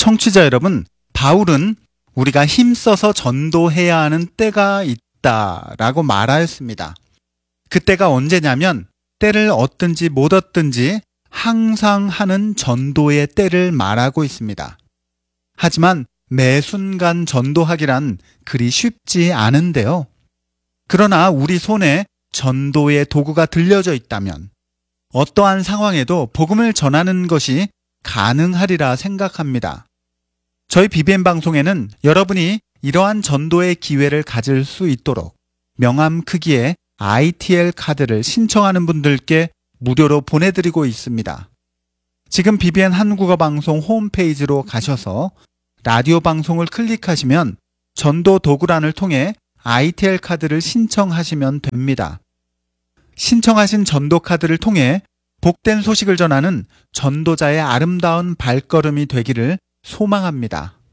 청취자 여러분, 바울은 우리가 힘써서 전도해야 하는 때가 있다라고 말하였습니다. 그 때가 언제냐면 때를 얻든지 못 얻든지 항상 하는 전도의 때를 말하고 있습니다. 하지만 매 순간 전도하기란 그리 쉽지 않은데요. 그러나 우리 손에 전도의 도구가 들려져 있다면 어떠한 상황에도 복음을 전하는 것이 가능하리라 생각합니다. 저희 BBM 방송에는 여러분이 이러한 전도의 기회를 가질 수 있도록 명함 크기의 ITL 카드를 신청하는 분들께 무료로 보내드리고 있습니다. 지금 BBN 한국어 방송 홈페이지로 가셔서 라디오 방송을 클릭하시면 전도 도구란을 통해 ITL 카드를 신청하시면 됩니다. 신청하신 전도 카드를 통해 복된 소식을 전하는 전도자의 아름다운 발걸음이 되기를 소망합니다.